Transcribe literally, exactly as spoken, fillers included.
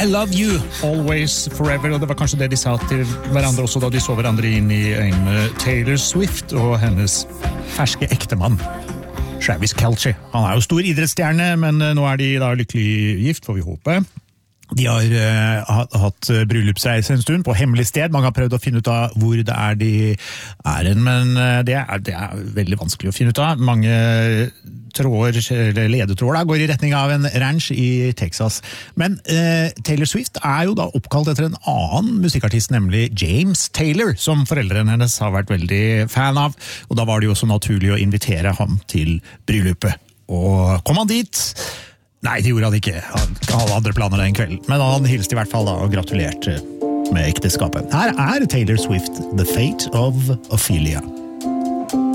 I love you, always, forever, og det var kanskje det de sa til hverandre også da de så hverandre inn i øynene. Taylor Swift og hennes ferske ektemann, Travis Kelce. Han er jo stor idrettsstjerne, men nå er de da lykkelig gift, får vi håpe. De har uh, hatt bryllupsreise en stund på hemmelig sted. Mange har prøvd å finne ut av hvor det er de er en, men det er, det er veldig vanskelig å finne ut av. Mange tråder, eller ledetråder, går i retning av en ranch i Texas. Men uh, Taylor Swift er jo da oppkalt etter en annen musikkartist, nemlig James Taylor, som foreldrene hennes har vært veldig fan av, og da var det jo så naturlig å invitere ham til bryllupet. Og kom han dit? Nei, det gjorde han ikke. Han hadde andre planer den kvelden. Men han hilste i hvert fall da og gratulerte med ekteskapet. Her er Taylor Swift, The Fate of Ophelia.